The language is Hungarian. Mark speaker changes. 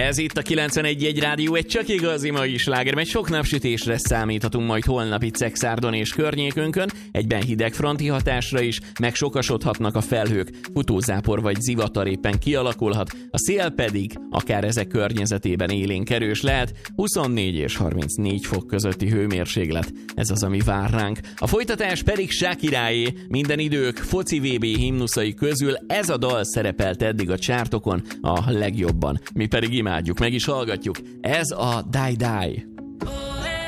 Speaker 1: Ez itt a 91.1 Rádió, egy csak igazi mai sláger, mert sok napsütésre számíthatunk majd holnap itt Szexárdon és környékünkön, egyben hideg fronti hatásra is, meg sokasodhatnak a felhők, futózápor vagy zivatar éppen kialakulhat, a szél pedig akár ezek környezetében élénk erős lehet, 24 és 34 fok közötti hőmérséklet, ez az, ami vár ránk. A folytatás pedig Shakiráé, minden idők foci VB himnuszai közül ez a dal szerepelt eddig a csártokon a legjobban. Mi pedig imádjuk, meg is hallgatjuk. Ez a Die Die.